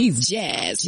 She's jazz.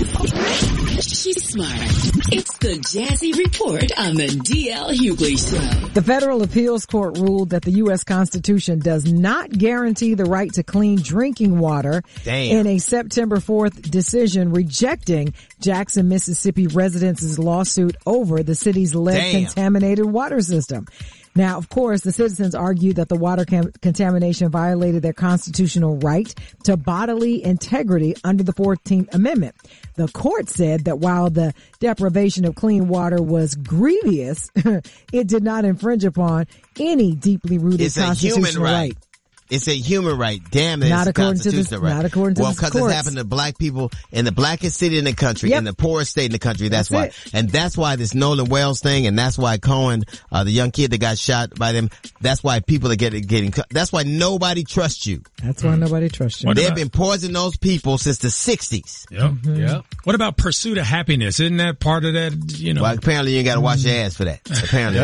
She's smart. It's the Jazzy Report on the D.L. Hughley Show. The Federal Appeals Court ruled that the U.S. Constitution does not guarantee the right to clean drinking water in a September 4th decision rejecting Jackson, Mississippi residents' lawsuit over the city's lead-contaminated water system. Now, of course, the citizens argued that the water contamination violated their constitutional right to bodily integrity under the 14th Amendment. The court said that while the deprivation of clean water was grievous, it did not infringe upon any deeply rooted constitutional right. It's a human right. Damn it. Not according to this, right. Not according to well, because it's happened to black people in the blackest city in the country, in the poorest state in the country. That's why. It. And that's why this Nolan Wells thing, and that's why Cohen, the young kid that got shot by them, that's why people are getting, that's why nobody trusts you. That's why nobody trusts you. They've been poisoning those people since the 60s. Yep. Mm-hmm. Yeah. What about pursuit of happiness? Isn't that part of that, you know? Well, apparently you ain't got to wash your ass for that. Apparently.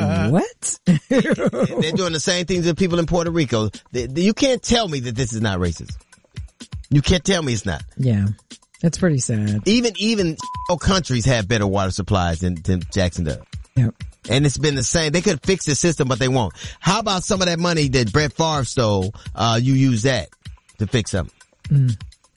What? They're doing the same things to people in Puerto Rico. You can't tell me that this is not racist. You can't tell me it's not. Yeah. That's pretty sad. Even countries have better water supplies than Jackson does. Yep. And it's been the same. They could fix the system, but they won't. How about some of that money that Brett Favre stole, you use that to fix something?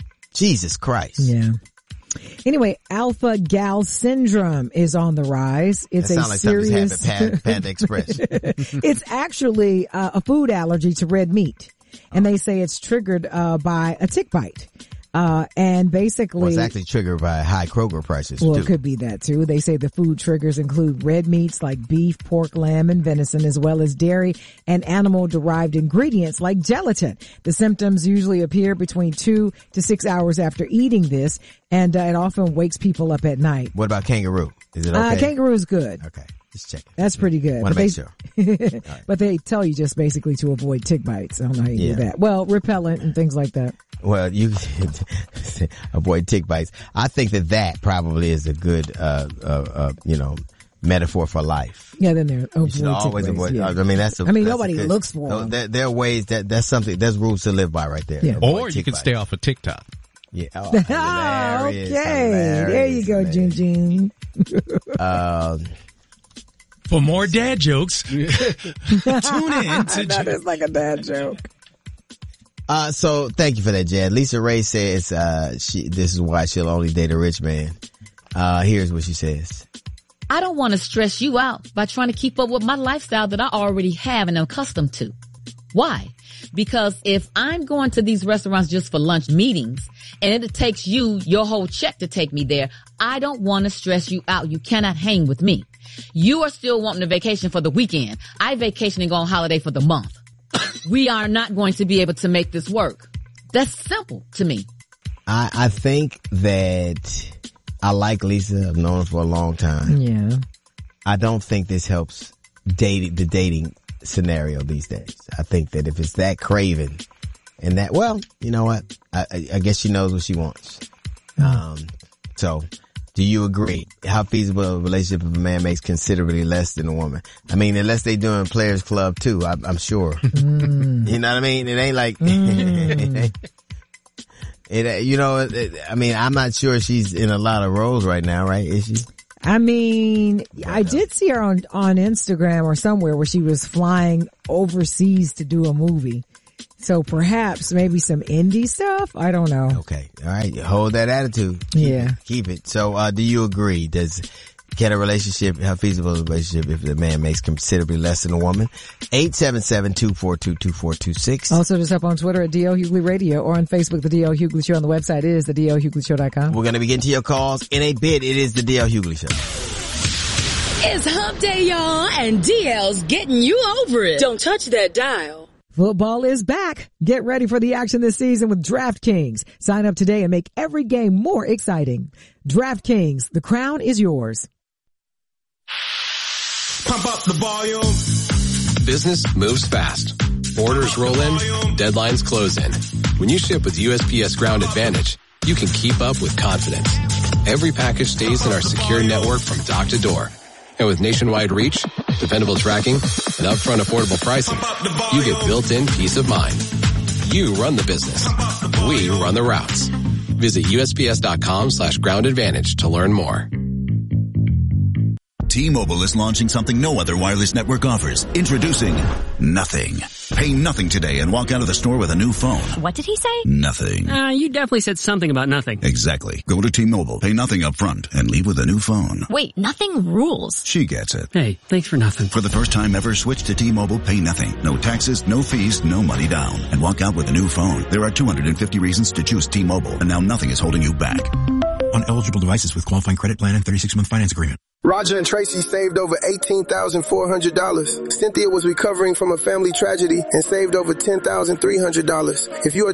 Jesus Christ. Yeah. Anyway, alpha gal syndrome is on the rise. It's that sounds serious like something's Panda Express. It's actually a food allergy to red meat. And they say it's triggered by a tick bite. And basically, well, it's actually triggered by high Kroger prices. Well, too. It could be that too. They say the food triggers include red meats like beef, pork, lamb, and venison, as well as dairy and animal-derived ingredients like gelatin. The symptoms usually appear between 2 to 6 hours after eating this, and it often wakes people up at night. What about kangaroo? Is it okay? Kangaroo is good. Okay. Just checking. That's pretty good. Want to make sure. Right. But they tell you just basically to avoid tick bites. I don't know how you do that. Well, repellent and things like that. Well, you avoid tick bites. I think that probably is a good, metaphor for life. Yeah, then there. You should always avoid. Yeah. I mean, nobody looks for them. There are ways that's something. There's rules to live by right there. Yeah. Or you can stay off of TikTok. Yeah. Oh, okay. There you go, June. For more dad jokes, tune in to That is like a dad joke. So thank you for that, Jad. Lisa Ray says, this is why she'll only date a rich man. Here's what she says. I don't want to stress you out by trying to keep up with my lifestyle that I already have and am accustomed to. Why? Because if I'm going to these restaurants just for lunch meetings and it takes you your whole check to take me there, I don't want to stress you out. You cannot hang with me. You are still wanting a vacation for the weekend. I vacation and go on holiday for the month. We are not going to be able to make this work. That's simple to me. I think that I like Lisa. I've known her for a long time. Yeah. I don't think this helps the dating scenario these days. I think that if it's that craven and that, well, you know what? I guess she knows what she wants. So do you agree? How feasible a relationship if a man makes considerably less than a woman? I mean, unless they doing Players Club too, I'm sure. You know what I mean? It ain't like, I mean, I'm not sure she's in a lot of roles right now, right? Is she? I mean, I did see her on Instagram or somewhere where she was flying overseas to do a movie. So perhaps maybe some indie stuff? I don't know. Okay. All right. Hold that attitude. Keep it. So, do you agree? Can a relationship, how feasible is a relationship if the man makes considerably less than a woman? 877-242-2426. Also just up on Twitter at D.L. Hughley Radio or on Facebook, The D.L. Hughley Show. On the website is thedlhughley.com. We're going to be getting to your calls in a bit. It is The D.L. Hughley Show. It's hump day, y'all, and DL's getting you over it. Don't touch that dial. Football is back. Get ready for the action this season with DraftKings. Sign up today and make every game more exciting. DraftKings, the crown is yours. Pump up the volume. Business moves fast. Orders roll in, deadlines close in. When you ship with USPS Ground Advantage, you can keep up with confidence. Every package stays in our secure network from dock to door. And with nationwide reach, dependable tracking, and upfront affordable pricing, you get built-in peace of mind. You run the business. We run the routes. Visit USPS.com/groundadvantage to learn more. T-Mobile is launching something no other wireless network offers. Introducing Nothing. Pay nothing today and walk out of the store with a new phone. What did he say? Nothing. You definitely said something about nothing. Exactly. Go to T-Mobile, pay nothing up front, and leave with a new phone. Wait, nothing rules. She gets it. Hey, thanks for nothing. For the first time ever, switch to T-Mobile, pay nothing. No taxes, no fees, no money down. And walk out with a new phone. There are 250 reasons to choose T-Mobile, and now nothing is holding you back. On eligible devices with qualifying credit plan and 36-month finance agreement. Roger and Tracy saved over $18,400. Cynthia was recovering from a family tragedy and saved over $10,300. If you are